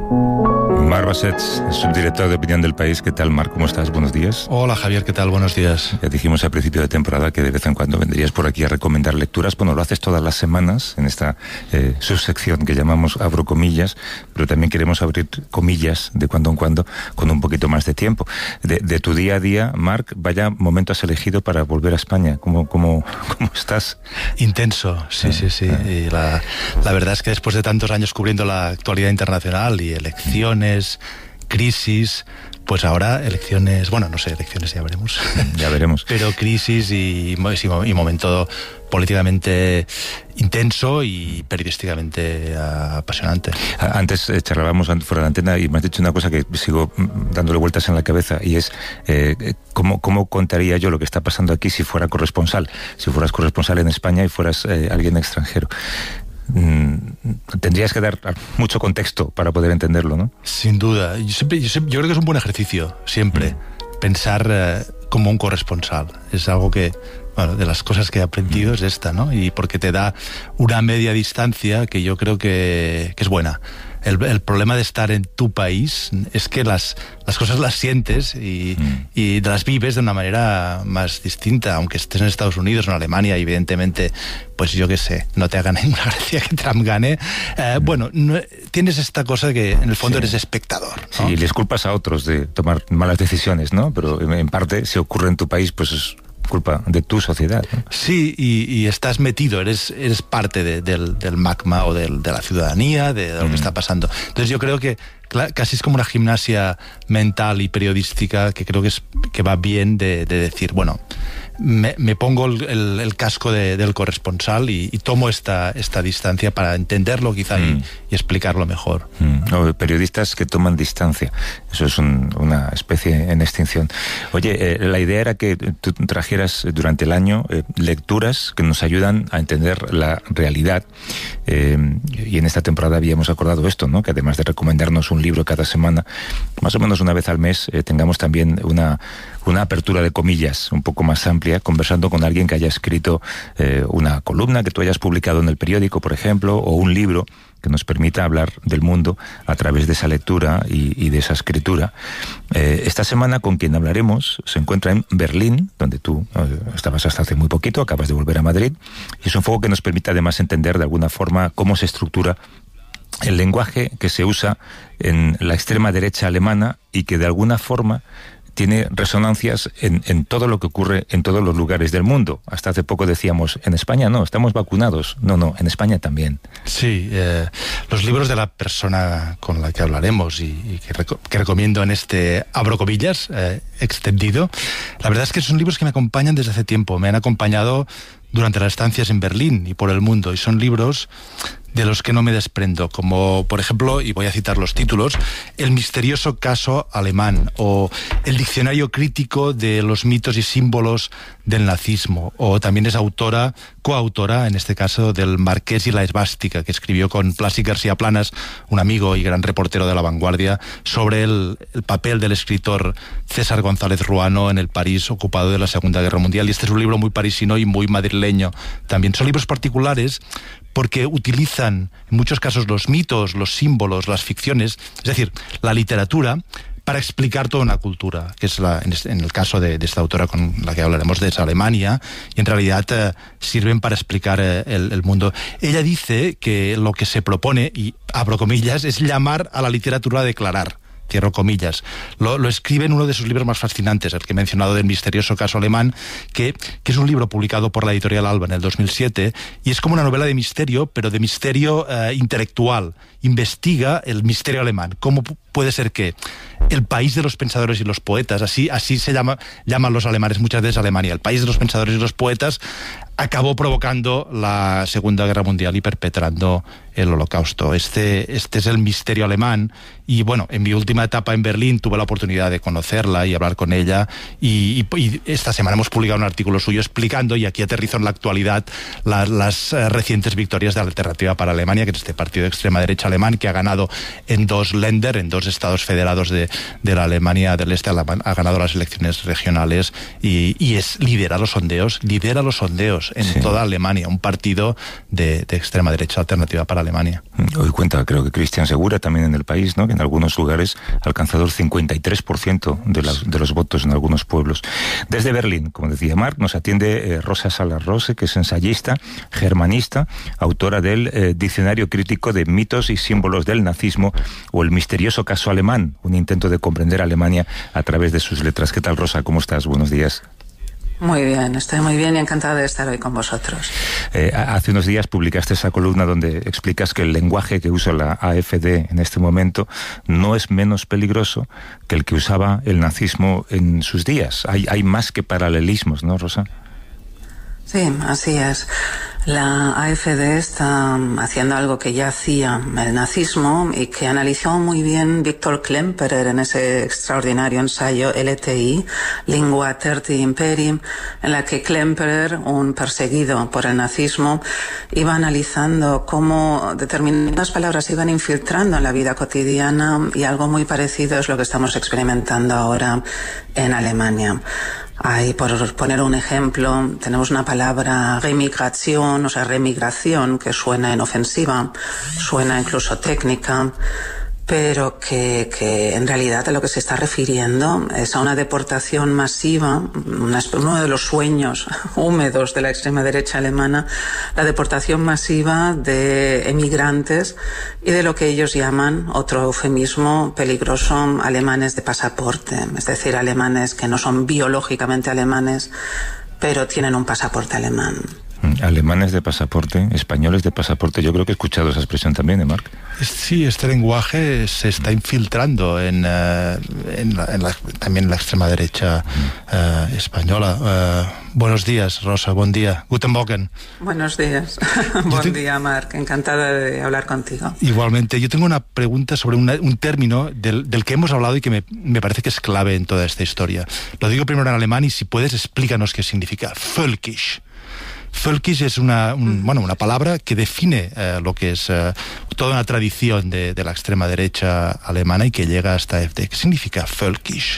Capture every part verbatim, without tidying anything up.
Marc Bassets, subdirector de Opinión del País. ¿Qué tal, Marc? ¿Cómo estás? Buenos días. Hola, Javier. ¿Qué tal? Buenos días. Ya dijimos al principio de temporada que de vez en cuando vendrías por aquí a recomendar lecturas. Bueno, lo haces todas las semanas en esta eh, subsección que llamamos Abro Comillas, pero también queremos abrir comillas de cuando en cuando con un poquito más de tiempo. De, de tu día a día, Marc, vaya momento has elegido para volver a España. ¿Cómo, cómo, cómo estás? Intenso, sí, sí, sí. Ah. Y la, la verdad es que después de tantos años cubriendo la actualidad internacional y elecciones, crisis, pues ahora elecciones, bueno, no sé, elecciones ya veremos. Ya veremos. Pero crisis y, y momento políticamente intenso y periodísticamente apasionante. Antes eh, charlábamos fuera de la antena y me has dicho una cosa que sigo dándole vueltas en la cabeza, y es eh, ¿cómo, cómo contaría yo lo que está pasando aquí si fuera corresponsal, si fueras corresponsal en España y fueras eh, alguien extranjero. Mm, tendrías que dar mucho contexto para poder entenderlo, ¿no? Sin duda. Yo, siempre, yo, siempre, yo creo que es un buen ejercicio, siempre, mm. pensar eh, como un corresponsal. Es algo que, bueno, de las cosas que he aprendido mm. es esta, ¿no? Y porque te da una media distancia que yo creo que, que es buena. El, el problema de estar en tu país es que las, las cosas las sientes y, mm. y las vives de una manera más distinta, aunque estés en Estados Unidos o en Alemania, y evidentemente, pues yo qué sé, no te haga ninguna gracia que Trump gane. Eh, mm. Bueno, no, tienes esta cosa que en el fondo sí. eres espectador, ¿no? Sí, les culpas a otros de tomar malas decisiones, ¿no? Pero en parte, si ocurre en tu país, pues es culpa de tu sociedad, ¿no? Sí, y, y estás metido, eres, eres parte de, del, del magma o del, de la ciudadanía, de, de lo mm. que está pasando. Entonces yo creo que casi es como una gimnasia mental y periodística que creo que, es, que va bien de, de decir, bueno, me, me pongo el, el, el casco de, del corresponsal y, y tomo esta, esta distancia para entenderlo quizá mm. y, y explicarlo mejor. Mm. No, periodistas que toman distancia, eso es un, una especie en extinción. Oye, eh, la idea era que tú trajeras durante el año eh, lecturas que nos ayudan a entender la realidad, eh, y en esta temporada habíamos acordado esto, ¿no? Que además de recomendarnos un libro cada semana, más o menos una vez al mes, eh, tengamos también una, una apertura de comillas un poco más amplia, conversando con alguien que haya escrito eh, una columna que tú hayas publicado en el periódico, por ejemplo, o un libro que nos permita hablar del mundo a través de esa lectura y, y de esa escritura. Eh, esta semana con quien hablaremos se encuentra en Berlín, donde tú eh, estabas hasta hace muy poquito, acabas de volver a Madrid, y es un foco que nos permite además entender de alguna forma cómo se estructura el lenguaje que se usa en la extrema derecha alemana y que de alguna forma tiene resonancias en, en todo lo que ocurre en todos los lugares del mundo. Hasta hace poco decíamos, en España no, estamos vacunados. No, no, en España también. Sí, eh, los libros de la persona con la que hablaremos y, y que, reco que recomiendo en este abro comillas eh, extendido, la verdad es que son libros que me acompañan desde hace tiempo. Me han acompañado durante las estancias en Berlín y por el mundo, y son libros de los que no me desprendo, como por ejemplo, y voy a citar los títulos, El misterioso caso alemán, o El diccionario crítico de los mitos y símbolos del nazismo, o también es autora, coautora, en este caso, del Marqués y la esvástica, que escribió con Plácido García Planas, un amigo y gran reportero de La Vanguardia, sobre el, el papel del escritor César González Ruano en el París ocupado de la Segunda Guerra Mundial. Y este es un libro muy parisino y muy madrileño. También son libros particulares porque utilizan en muchos casos los mitos, los símbolos, las ficciones, es decir, la literatura, para explicar toda una cultura, que es la, en, este, en el caso de, de esta autora con la que hablaremos, de Alemania, y en realidad eh, sirven para explicar eh, el, el mundo. Ella dice que lo que se propone, y abro comillas, es llamar a la literatura a declarar. Cierro comillas. Lo, lo escribe en uno de sus libros más fascinantes, el que he mencionado, del misterioso caso alemán, que, que es un libro publicado por la editorial Alba en el dos mil siete, y es como una novela de misterio, pero de misterio eh, intelectual. Investiga el misterio alemán. ¿Cómo puede ser que el país de los pensadores y los poetas, así, así se llama, llaman los alemanes muchas veces Alemania, el país de los pensadores y los poetas, acabó provocando la Segunda Guerra Mundial y perpetrando el Holocausto? Este, este es el misterio alemán. Y bueno, en mi última etapa en Berlín tuve la oportunidad de conocerla y hablar con ella, y, y, y esta semana hemos publicado un artículo suyo explicando, y aquí aterrizo en la actualidad, la, las uh, recientes victorias de la Alternativa para Alemania, que es este partido de extrema derecha alemán que ha ganado en dos Länder, en dos estados federados de, de la Alemania del Este, ha ganado las elecciones regionales y, y es lidera los sondeos, lidera los sondeos. votos en sí. toda Alemania, un partido de, de extrema derecha, Alternativa para Alemania. Hoy cuenta, creo que Cristian Segura también en el país, ¿no?, que en algunos lugares ha alcanzado el cincuenta y tres por ciento de, las, de los votos en algunos pueblos. Desde Berlín, como decía Marc, nos atiende eh, Rosa Salas-Rose, que es ensayista, germanista, autora del eh, Diccionario Crítico de Mitos y Símbolos del Nazismo o El Misterioso Caso Alemán, un intento de comprender Alemania a través de sus letras. ¿Qué tal, Rosa? ¿Cómo estás? Buenos días. Muy bien, estoy muy bien y encantada de estar hoy con vosotros. Eh, hace unos días publicaste esa columna donde explicas que el lenguaje que usa la A F D en este momento no es menos peligroso que el que usaba el nazismo en sus días. Hay, hay más que paralelismos, ¿no, Rosa? Sí, así es. La A F D está haciendo algo que ya hacía el nazismo y que analizó muy bien Viktor Klemperer en ese extraordinario ensayo L T I, Lingua Tertii Imperii, en la que Klemperer, un perseguido por el nazismo, iba analizando cómo determinadas palabras se iban infiltrando en la vida cotidiana, y algo muy parecido es lo que estamos experimentando ahora en Alemania. Hay, por poner un ejemplo, tenemos una palabra remigración, o sea, remigración, que suena inofensiva, suena incluso técnica, pero que, que en realidad a lo que se está refiriendo es a una deportación masiva, una, uno de los sueños húmedos de la extrema derecha alemana, la deportación masiva de emigrantes y de lo que ellos llaman, otro eufemismo peligroso, alemanes de pasaporte, es decir, alemanes que no son biológicamente alemanes, pero tienen un pasaporte alemán. Alemanes de pasaporte, españoles de pasaporte. Yo creo que he escuchado esa expresión también, ¿eh, Marc? Sí, este lenguaje se está infiltrando en, uh, en, la, en la, también en la extrema derecha uh, española. Uh, buenos días, Rosa, buen día. Guten Morgen. Buenos días. Buen te... día, Marc. Encantada de hablar contigo. Igualmente. Yo tengo una pregunta sobre una, un término del, del que hemos hablado y que me, me parece que es clave en toda esta historia. Lo digo primero en alemán y, si puedes, explícanos qué significa. Völkisch. Völkisch es una, un, bueno, una palabra que define eh, lo que es eh, toda una tradición de, de la extrema derecha alemana y que llega hasta A F D. ¿Qué significa Völkisch?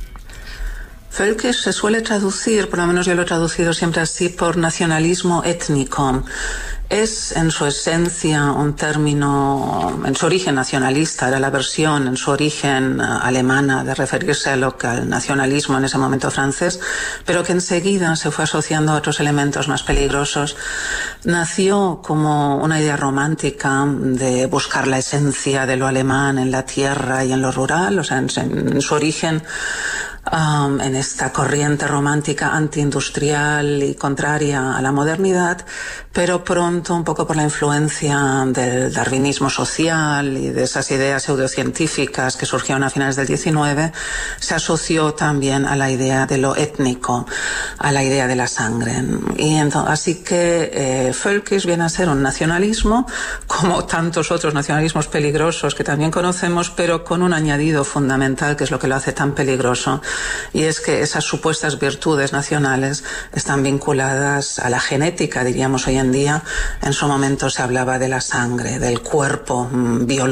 Völkisch se suele traducir, por lo menos yo lo he traducido siempre así, por nacionalismo étnico. Es en su esencia un término, en su origen nacionalista, era la versión en su origen uh, alemana de referirse a lo que al nacionalismo en ese momento francés, pero que enseguida se fue asociando a otros elementos más peligrosos. Nació como una idea romántica de buscar la esencia de lo alemán en la tierra y en lo rural, o sea, en, en su origen Um, en esta corriente romántica antiindustrial y contraria a la modernidad, pero pronto, un poco por la influencia del darwinismo social y de esas ideas pseudocientíficas que surgieron a finales del diecinueve, se asoció también a la idea de lo étnico, a la idea de la sangre. Y entonces, así que eh, Völkisch viene a ser un nacionalismo, como tantos otros nacionalismos peligrosos que también conocemos, pero con un añadido fundamental que es lo que lo hace tan peligroso, y es que esas supuestas virtudes nacionales están vinculadas a la genética, diríamos hoy en día. En su momento se hablaba de la sangre, del cuerpo mmm, biológico